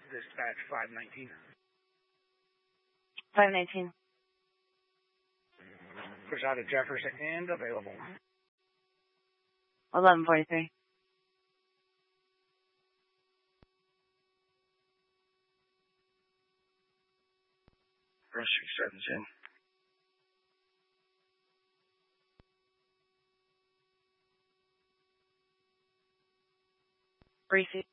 Dispatch 519. 519. Push out of Jefferson and available. 1143. Grocery 17. Briefing.